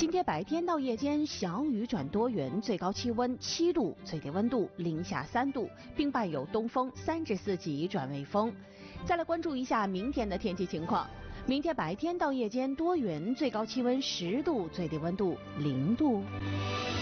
今天白天到夜间小雨转多云，最高气温7度，最低温度零下3度，并伴有东风3至4级转微风。再来关注一下明天的天气情况。明天白天到夜间多云，最高气温10度，最低温度0度。